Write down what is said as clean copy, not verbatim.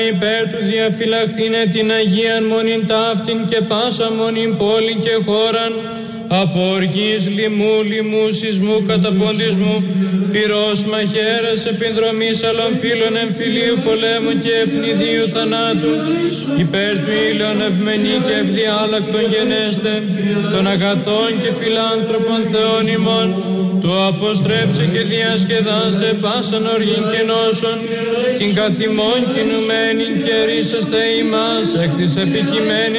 Υπέρ του διαφυλαχθήνε την Αγίαν Μονήν ταύτην και πάσα μονήν πόλη και χώραν, από οργής, λοιμού, λοιμού, σεισμού, καταποντισμού, πυρός, μαχαίρας, επιδρομής, άλλων φύλων, εμφυλίου, πολέμου και ευνηδίου θανάτου, υπέρ του ήλιον ευμενή και ευδιάλακτον γενέστε, των αγαθών και φιλάνθρωπων Θεών ημών, του αποστρέψε και διασκεδάσε πάσαν οργήν και νόσον, την καθημών κινουμένην και ρίσαστε ημάς εκ της επικειμένης